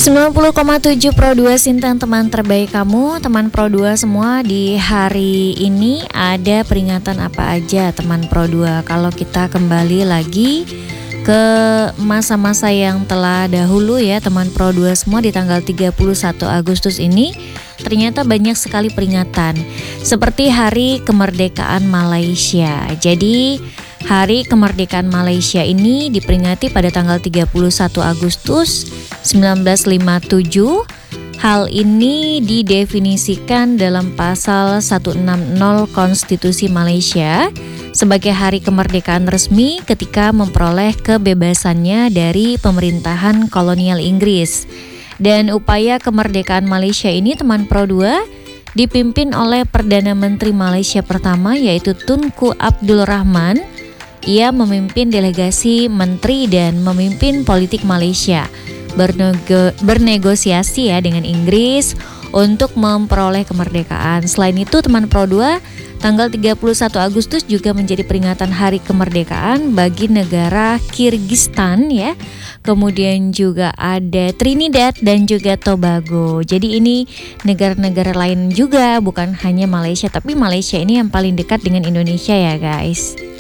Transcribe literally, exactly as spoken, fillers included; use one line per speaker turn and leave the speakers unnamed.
sembilan puluh koma tujuh Pro dua Sintan, teman terbaik kamu. Teman Pro dua semua, di hari ini ada peringatan apa aja teman Pro dua? Kalau kita kembali lagi ke masa-masa yang telah dahulu ya teman Pro dua semua, di tanggal tiga puluh satu Agustus ini ternyata banyak sekali peringatan, seperti Hari Kemerdekaan Malaysia. Jadi Hari Kemerdekaan Malaysia ini diperingati pada tanggal tiga puluh satu Agustus sembilan belas lima puluh tujuh. Hal ini didefinisikan dalam pasal seratus enam puluh Konstitusi Malaysia sebagai hari kemerdekaan resmi ketika memperoleh kebebasannya dari pemerintahan kolonial Inggris. Dan upaya kemerdekaan Malaysia ini teman Pro dua dipimpin oleh Perdana Menteri Malaysia pertama, yaitu Tunku Abdul Rahman. Ia memimpin delegasi menteri dan memimpin politik Malaysia bernego- bernegosiasi ya dengan Inggris untuk memperoleh kemerdekaan. Selain itu teman Pro dua, tanggal tiga puluh satu Agustus juga menjadi peringatan Hari Kemerdekaan bagi negara Kyrgyzstan ya. Kemudian juga ada Trinidad dan juga Tobago. Jadi ini negara-negara lain juga, bukan hanya Malaysia, tapi Malaysia ini yang paling dekat dengan Indonesia ya guys.